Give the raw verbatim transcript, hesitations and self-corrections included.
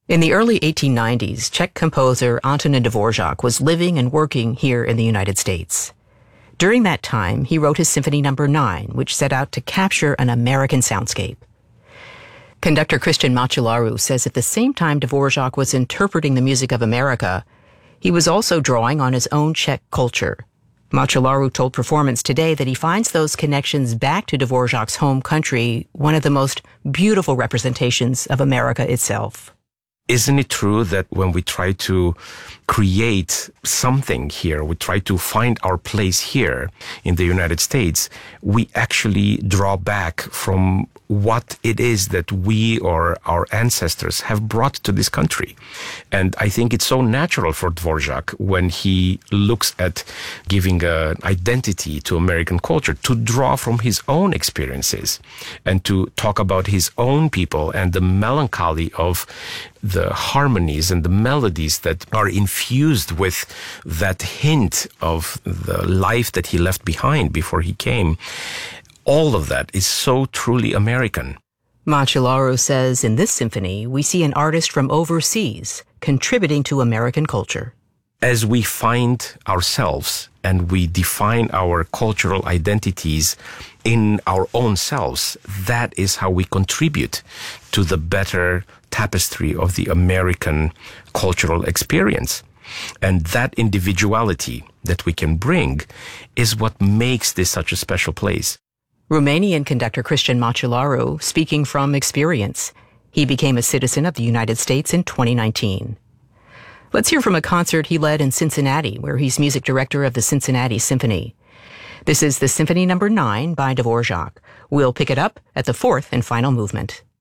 In the early eighteen nineties, Czech composer Antonín Dvořák was living and working here in the United States. During that time, he wrote his Symphony Number nine, which set out to capture an American soundscape. Conductor Christian Macelaru says at the same time Dvořák was interpreting the music of America, he was also drawing on his own Czech culture. Macelaru told Performance Today that he finds those connections back to Dvořák's home country one of the most beautiful representations of America itself. Isn't it true that when we try to create something here, we try to find our place here in the United States, we actually draw back from what it is that we or our ancestors have brought to this country. And I think it's so natural for Dvořák when he looks at giving an identity to American culture to draw from his own experiences and to talk about his own people and the melancholy of the harmonies and the melodies that are infused with that hint of the life that he left behind before he came. All of that is so truly American. Macelaru says in this symphony, we see an artist from overseas contributing to American culture. As we find ourselves and we define our cultural identities in our own selves, that is how we contribute to the better tapestry of the American cultural experience. And that individuality that we can bring is what makes this such a special place. Romanian conductor Christian Macelaru, speaking from experience. He became a citizen of the United States in twenty nineteen. Let's hear from a concert he led in Cincinnati, where he's music director of the Cincinnati Symphony. This is the Symphony Number nine by Dvořák. We'll pick it up at the fourth and final movement.